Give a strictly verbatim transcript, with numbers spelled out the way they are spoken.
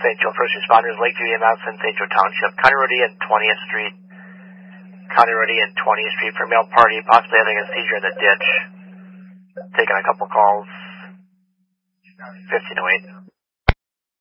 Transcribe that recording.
Saint Joe First Responders, Lakeview E M S in Saint Joe Township. County Road E and twentieth Street. County Road E and twentieth Street for male party, possibly having a seizure in the ditch. Taking a couple calls. fifteen oh eight.